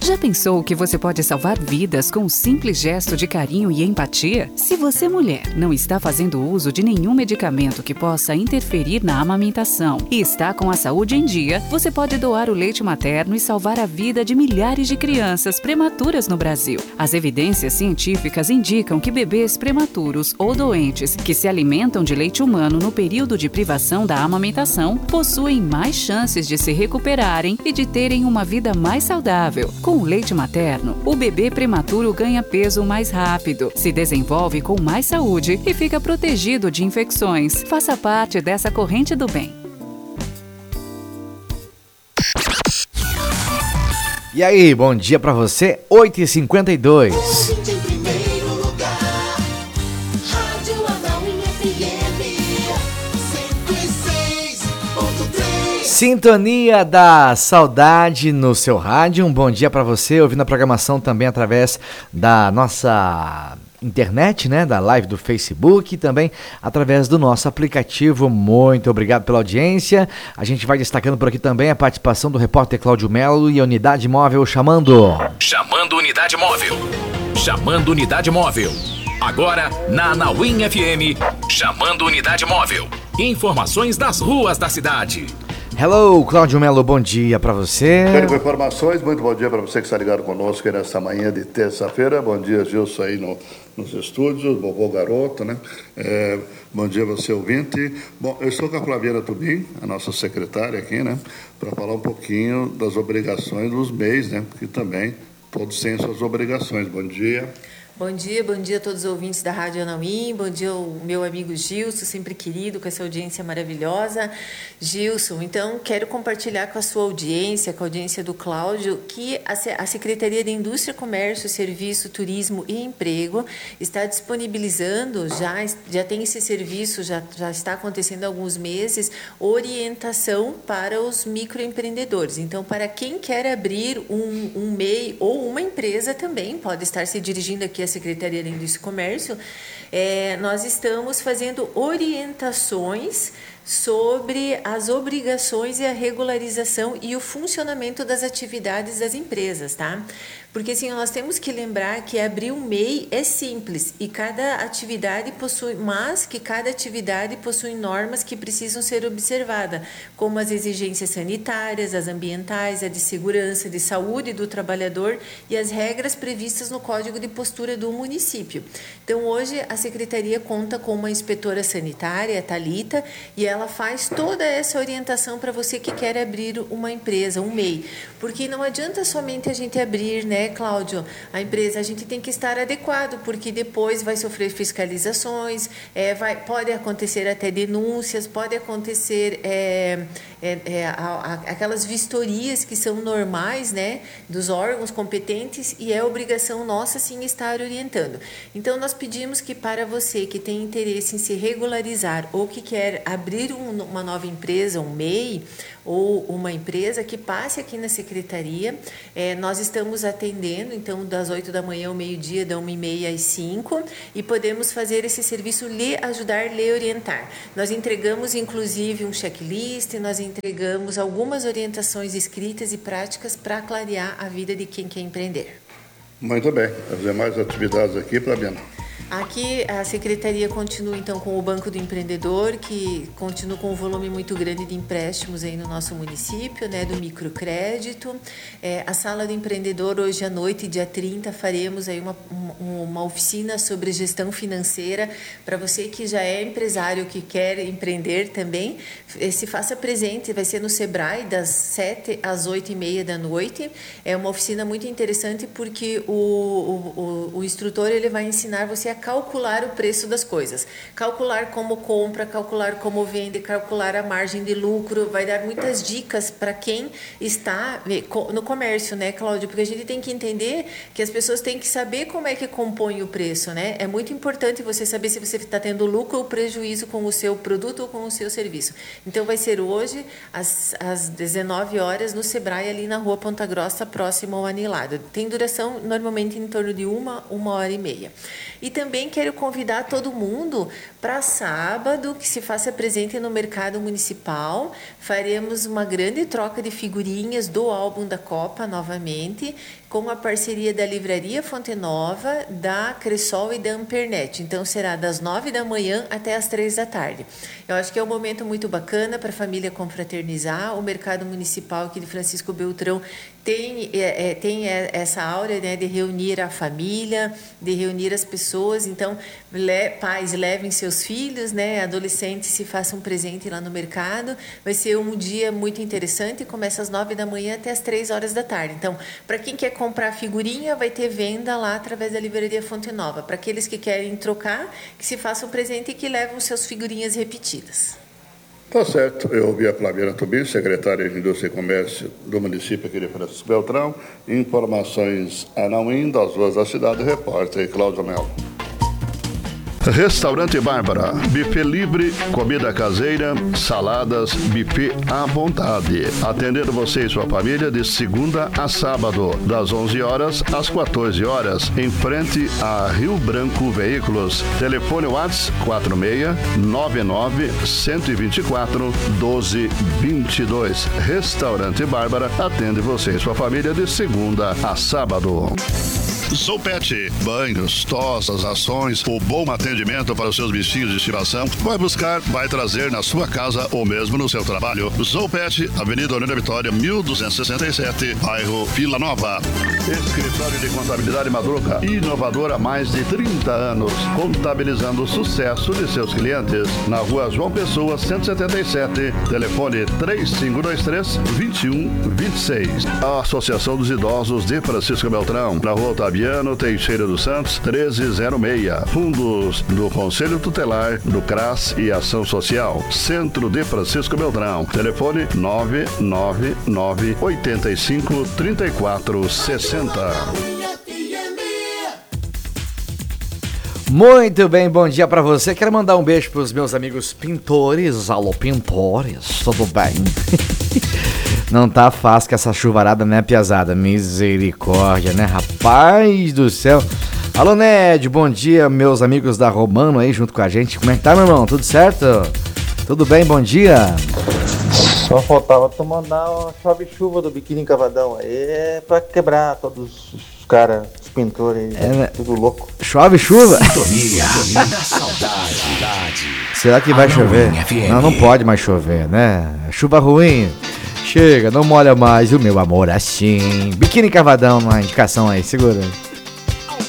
Já pensou que você pode salvar vidas com um simples gesto de carinho e empatia? Se você, mulher, não está fazendo uso de nenhum medicamento que possa interferir na amamentação e está com a saúde em dia, você pode doar o leite materno e salvar a vida de milhares de crianças prematuras no Brasil. As evidências científicas indicam que bebês prematuros ou doentes que se alimentam de leite humano no período de privação da amamentação possuem mais chances de se recuperarem e de terem uma vida mais saudável. Com o leite materno, o bebê prematuro ganha peso mais rápido, se desenvolve com mais saúde e fica protegido de infecções. Faça parte dessa corrente do bem. E aí, bom dia pra você, 8h52. Sintonia da Saudade no seu rádio. Um bom dia para você, ouvindo a programação também através da nossa internet, né, da live do Facebook e também através do nosso aplicativo. Muito obrigado pela audiência. A gente vai destacando por aqui também a participação do repórter Cláudio Melo e a Unidade Móvel chamando Unidade Móvel. Chamando Unidade Móvel. Agora na Anauim FM. Chamando Unidade Móvel. Informações das ruas da cidade. Hello, Cláudio Melo, bom dia para você. Com informações, muito bom dia para você que está ligado conosco aí nesta manhã de terça-feira. Bom dia, Gilson, aí nos estúdios, vovô garoto, né? Bom dia você, ouvinte. Bom, eu estou com a Flaviana Tubim, a nossa secretária aqui, né? Para falar um pouquinho das obrigações dos MEIs, né? Que também todos têm suas obrigações. Bom dia. Bom dia a todos os ouvintes da Rádio Anauim, bom dia ao meu amigo Gilson, sempre querido, com essa audiência maravilhosa. Gilson, então, quero compartilhar com a sua audiência, com a audiência do Cláudio, que a Secretaria de Indústria, Comércio, Serviço, Turismo e Emprego está disponibilizando, já tem esse serviço, já está acontecendo há alguns meses, orientação para os microempreendedores. Então, para quem quer abrir um MEI ou uma empresa também, pode estar se dirigindo aqui a Secretaria de Indústria e Comércio, nós estamos fazendo orientações sobre as obrigações e a regularização e o funcionamento das atividades das empresas, tá? Porque assim, nós temos que lembrar que abrir um MEI é simples e cada atividade possui normas que precisam ser observadas, como as exigências sanitárias, as ambientais, a de segurança, de saúde do trabalhador e as regras previstas no Código de Postura do município. Então, hoje, a Secretaria conta com uma inspetora sanitária, a Thalita, e ela faz toda essa orientação para você que quer abrir uma empresa, um MEI. Porque não adianta somente a gente abrir, né, Cláudio, a empresa, a gente tem que estar adequado, porque depois vai sofrer fiscalizações, pode acontecer até denúncias, pode acontecer aquelas vistorias que são normais, né, dos órgãos competentes, e é obrigação nossa, sim, estar orientando. Então, nós pedimos que para você que tem interesse em se regularizar ou que quer abrir uma nova empresa, um MEI, ou uma empresa, que passe aqui na Secretaria. Nós estamos atendendo, então, das 8 da manhã ao meio-dia, da 1h30 às 5, e podemos fazer esse serviço, lhe ajudar, lhe orientar. Nós entregamos, inclusive, um checklist, nós entregamos algumas orientações escritas e práticas para clarear a vida de quem quer empreender. Muito bem. Fazer mais atividades aqui, Flaviana. Aqui a Secretaria continua então com o Banco do Empreendedor, que continua com um volume muito grande de empréstimos aí no nosso município, né, do microcrédito. A Sala do Empreendedor, hoje à noite, dia 30, faremos aí uma oficina sobre gestão financeira para você que já é empresário, que quer empreender também. Se faça presente, vai ser no Sebrae, das 7 às 8h30 da noite. É uma oficina muito interessante porque o instrutor ele vai ensinar você a calcular o preço das coisas, calcular como compra, calcular como vende, calcular a margem de lucro, vai dar muitas dicas para quem está no comércio, né, Cláudio? Porque a gente tem que entender que as pessoas têm que saber como é que compõe o preço, né? É muito importante você saber se você está tendo lucro ou prejuízo com o seu produto ou com o seu serviço. Então, vai ser hoje, às 19 horas, no Sebrae, ali na Rua Ponta Grossa, próximo ao Anilado. Tem duração, normalmente, em torno de uma hora e meia. E também quero convidar todo mundo para sábado, que se faça presente no Mercado Municipal. Faremos uma grande troca de figurinhas do álbum da Copa novamente, com a parceria da Livraria Fonte Nova, da Cressol e da Ampernet. Então será das 9 da manhã até as 3 da tarde. Eu acho que é um momento muito bacana para a família confraternizar. O Mercado Municipal aqui de Francisco Beltrão tem essa áurea, né, de reunir a família, de reunir as pessoas. Então, pais levem seus filhos, né, adolescentes se façam presente lá no mercado. Vai ser um dia muito interessante, começa às 9 da manhã até às 3 horas da tarde. Então, para quem quer comprar figurinha, vai ter venda lá através da Livraria Fonte Nova. Para aqueles que querem trocar, que se façam presente e que levam seus figurinhas repetidas. Tá certo. Eu ouvi a Flaviana Tubim, secretária de Indústria e Comércio do município aqui de Francisco Beltrão. Informações Anauim, das ruas da cidade, repórter Cláudio Melo. Restaurante Bárbara, buffet livre, comida caseira, saladas, buffet à vontade. Atendendo você e sua família de segunda a sábado, das 11 horas às 14 horas, em frente a Rio Branco Veículos. Telefone WhatsApp 46-99-124-1222. Restaurante Bárbara atende você e sua família de segunda a sábado. Zoopet, banhos, tosas, ações, o bom atendimento para os seus bichinhos de estimação. Vai buscar, vai trazer na sua casa ou mesmo no seu trabalho. Zoopet, Avenida Olinda Vitória, 1267, bairro Vila Nova. Escritório de Contabilidade Madruga, inovador há mais de 30 anos, contabilizando o sucesso de seus clientes. Na rua João Pessoa, 177, telefone 3523-2126. A Associação dos Idosos de Francisco Beltrão, na rua Otaviano Teixeira dos Santos, 1306. Fundos do Conselho Tutelar, do CRAS e Ação Social. Centro de Francisco Beltrão. Telefone 999-85-3460. Muito bem, bom dia pra você. Quero mandar um beijo pros meus amigos pintores. Alô, pintores, tudo bem? Não tá fácil com essa chuvarada, né, piazada? Misericórdia, né, rapaz do céu. Alô, Ned, bom dia, meus amigos da Romano aí junto com a gente. Como é que tá, meu irmão? Tudo certo? Tudo bem, bom dia? Só faltava tu mandar uma chove-chuva do Biquíni Cavadão aí pra quebrar todos os caras, os pintores, né? Tudo louco. Chove-chuva? Sintonia da saudade. Será que vai chover? Não pode mais chover, né? Chuva ruim. Chega, não molha mais o meu amor assim. Biquíni Cavadão, uma indicação aí, segura.